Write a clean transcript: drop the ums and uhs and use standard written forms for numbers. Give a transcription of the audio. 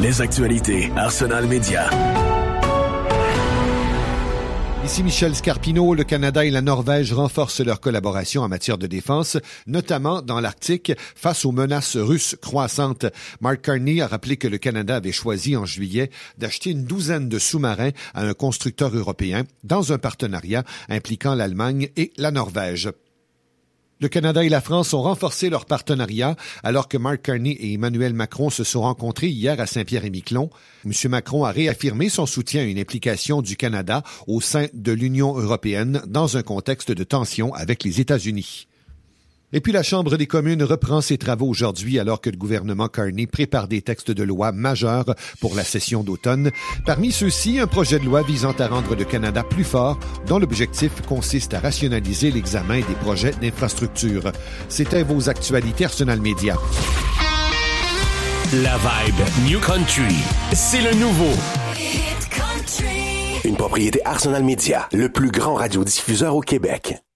Les actualités Arsenal Média. Ici Michel Scarpino. Le Canada et la Norvège renforcent leur collaboration en matière de défense, notamment dans l'Arctique, face aux menaces russes croissantes. Mark Carney a rappelé que le Canada avait choisi en juillet d'acheter une douzaine de sous-marins à un constructeur européen dans un partenariat impliquant l'Allemagne et la Norvège. Le Canada et la France ont renforcé leur partenariat alors que Mark Carney et Emmanuel Macron se sont rencontrés hier à Saint-Pierre-et-Miquelon. M. Macron a réaffirmé son soutien à une implication du Canada au sein de l'Union européenne dans un contexte de tension avec les États-Unis. Et puis la Chambre des communes reprend ses travaux aujourd'hui alors que le gouvernement Carney prépare des textes de loi majeurs pour la session d'automne. Parmi ceux-ci, un projet de loi visant à rendre le Canada plus fort, dont l'objectif consiste à rationaliser l'examen des projets d'infrastructure. C'était vos actualités Arsenal Média. La vibe New Country, c'est le nouveau Hit Country. Une propriété Arsenal Média, le plus grand radiodiffuseur au Québec.